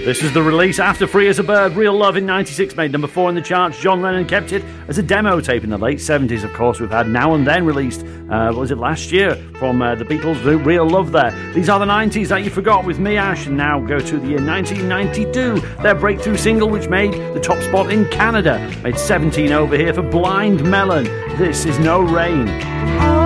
This is the release after Free as a Bird. Real Love in 96 made number 4 in the charts. John Lennon kept it as a demo tape in the late 70s. Of course, we've had Now and Then released, last year from the Beatles, Real Love there. These are the 90s that you forgot with Me, Ash, and now go to the year 1992. Their breakthrough single, which made the top spot in Canada, made 17 over here for Blind Melon. This is No Rain.